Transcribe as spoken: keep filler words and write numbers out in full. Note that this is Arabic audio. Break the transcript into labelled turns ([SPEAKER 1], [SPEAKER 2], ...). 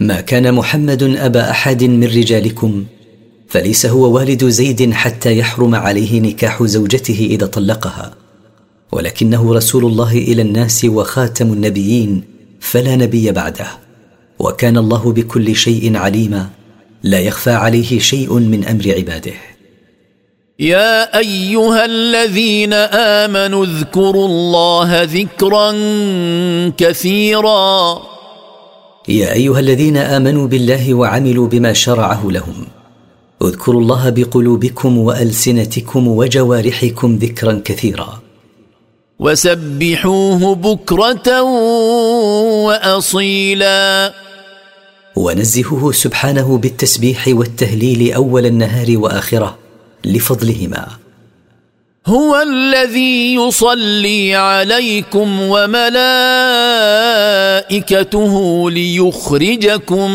[SPEAKER 1] ما كان محمد أبا أحد من رجالكم، فليس هو والد زيد حتى يحرم عليه نكاح زوجته إذا طلقها، ولكنه رسول الله إلى الناس وخاتم النبيين، فلا نبي بعده، وكان الله بكل شيء عليما، لا يخفى عليه شيء من أمر عباده.
[SPEAKER 2] يا أيها الذين آمنوا اذكروا الله ذكرا كثيرا.
[SPEAKER 1] يا أيها الذين آمنوا بالله وعملوا بما شرعه لهم، اذكروا الله بقلوبكم وألسنتكم وجوارحكم ذكرا كثيرا.
[SPEAKER 2] وسبحوه بكرة وأصيلا.
[SPEAKER 1] ونزهه سبحانه بالتسبيح والتهليل أول النهار وآخره لفضلهما.
[SPEAKER 2] هو الذي يصلي عليكم وملائكته ليخرجكم